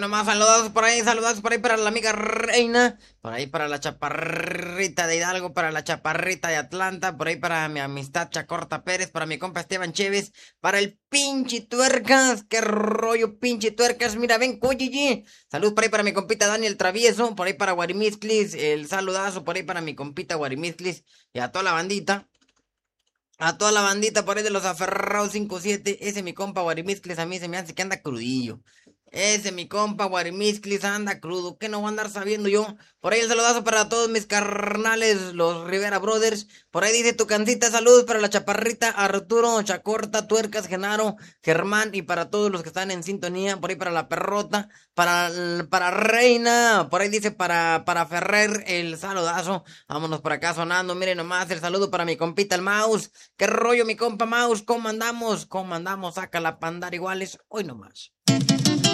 nomás, saludos por ahí para la amiga Reina, por ahí para la chaparrita de Hidalgo, para la chaparrita de Atlanta, por ahí para mi amistad Chacorta Pérez, para mi compa Esteban Chévez, para el pinche tuercas, qué rollo pinche tuercas, mira, ven, coyeye. Salud por ahí para mi compita Daniel Travieso, por ahí para Guarimizclis, el saludazo por ahí para mi compita Guarimizclis y a toda la bandita. A toda la bandita por ahí de los aferrados 5-7. Ese mi compa Guarimizcles a mí se me hace que anda crudillo. Ese mi compa Guarimizcles anda crudo. ¿Qué no voy a andar sabiendo yo? Por ahí el saludazo para todos mis carnales, los Rivera Brothers. Por ahí dice tu cancita, salud para la chaparrita, Arturo, Chacorta, Tuercas, Genaro, Germán y para todos los que están en sintonía. Por ahí para la perrota, para Reina. Por ahí dice para Ferrer el saludazo. Vámonos por acá sonando. Miren nomás el saludo para mi compita el Mouse. ¿Qué rollo, mi compa Mouse? ¿Cómo andamos? ¿Cómo andamos? Saca la pandar iguales. Hoy nomás.